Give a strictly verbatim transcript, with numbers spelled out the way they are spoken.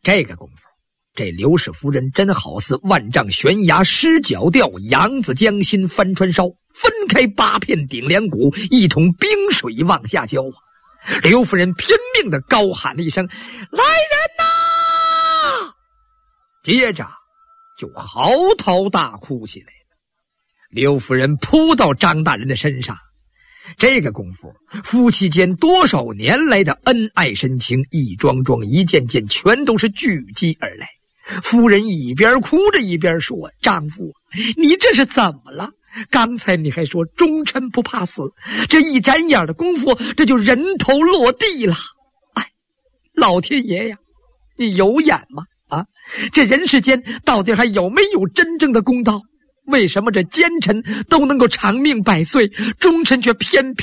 这个功夫，这刘氏夫人真好似万丈悬崖失脚吊，扬子江心翻川烧，分开八片顶梁骨，一桶冰水往下浇啊！刘夫人拼命地高喊了一声：“来人呐！”接着就嚎啕大哭起来了。刘夫人扑到张大人的身上，这个功夫，夫妻间多少年来的恩爱深情，一桩桩一件件，全都是聚集而来。夫人一边哭着一边说：“丈夫，你这是怎么了？刚才你还说忠臣不怕死，这一眨眼的功夫，这就人头落地了。哎，老天爷呀，你有眼吗？啊，这人世间到底还有没有真正的公道？为什么这奸臣都能够长命百岁，忠臣却偏偏